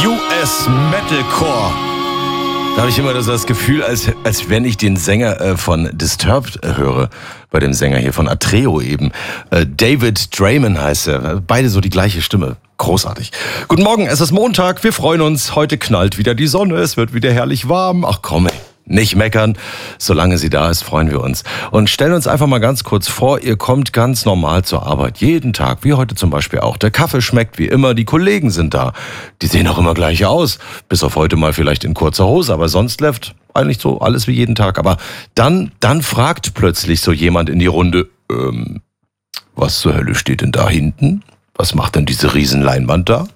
US Metalcore. Da habe ich immer das Gefühl, als wenn ich den Sänger von Disturbed höre. Bei dem Sänger hier von Atreo eben. David Draiman heißt er. Beide so die gleiche Stimme. Großartig. Guten Morgen, es ist Montag. Wir freuen uns. Heute knallt wieder die Sonne. Es wird wieder herrlich warm. Ach komm, ey. Nicht meckern. Solange sie da ist, freuen wir uns. Und stellen uns einfach mal ganz kurz vor, ihr kommt ganz normal zur Arbeit. Jeden Tag, wie heute zum Beispiel auch. Der Kaffee schmeckt wie immer, die Kollegen sind da. Die sehen auch immer gleich aus. Bis auf heute mal vielleicht in kurzer Hose, aber sonst läuft eigentlich so alles wie jeden Tag. Aber dann fragt plötzlich so jemand in die Runde, was zur Hölle steht denn da hinten? Was macht denn diese Riesenleinwand da?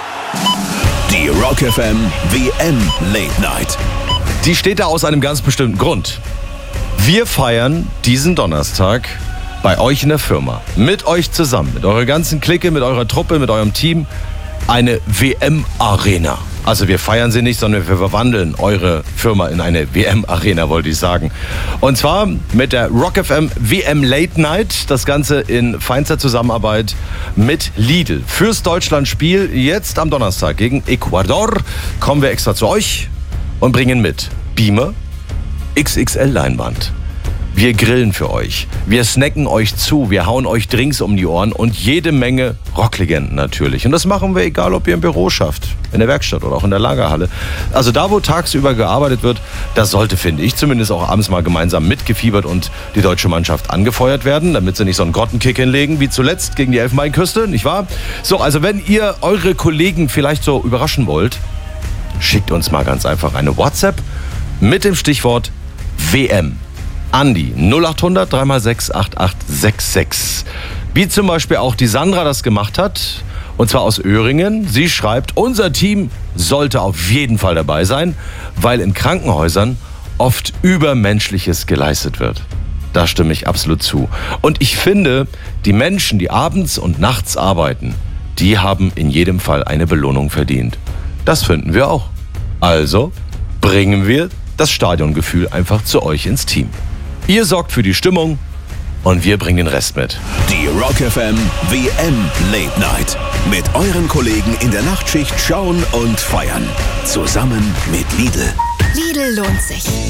Die Rock FM WM Late Night. Die steht da aus einem ganz bestimmten Grund. Wir feiern diesen Donnerstag bei euch in der Firma, mit euch zusammen, mit eurer ganzen Clique, mit eurer Truppe, mit eurem Team, eine WM-Arena. Also wir feiern sie nicht, sondern wir verwandeln eure Firma in eine WM-Arena, wollte ich sagen. Und zwar mit der Rock FM WM Late Night, das Ganze in feinster Zusammenarbeit mit Lidl. Fürs Deutschlandspiel jetzt am Donnerstag gegen Ecuador kommen wir extra zu euch und bringen mit Beamer, XXL-Leinwand. Wir grillen für euch, wir snacken euch zu, wir hauen euch Drinks um die Ohren und jede Menge Rocklegenden natürlich. Und das machen wir, egal ob ihr im Büro schafft, in der Werkstatt oder auch in der Lagerhalle. Also da, wo tagsüber gearbeitet wird, da sollte, finde ich, zumindest auch abends mal gemeinsam mitgefiebert und die deutsche Mannschaft angefeuert werden, damit sie nicht so einen Grottenkick hinlegen wie zuletzt gegen die Elfenbeinküste, nicht wahr? So, also wenn ihr eure Kollegen vielleicht so überraschen wollt, schickt uns mal ganz einfach eine WhatsApp mit dem Stichwort WM an die 0800 3x6 8866. Wie zum Beispiel auch die Sandra das gemacht hat, und zwar aus Öhringen. Sie schreibt, unser Team sollte auf jeden Fall dabei sein, weil in Krankenhäusern oft Übermenschliches geleistet wird. Da stimme ich absolut zu. Und ich finde, die Menschen, die abends und nachts arbeiten, die haben in jedem Fall eine Belohnung verdient. Das finden wir auch. Also bringen wir das Stadiongefühl einfach zu euch ins Team. Ihr sorgt für die Stimmung und wir bringen den Rest mit. Die Rock FM WM Late Night. Mit euren Kollegen in der Nachtschicht schauen und feiern. Zusammen mit Lidl. Lidl lohnt sich.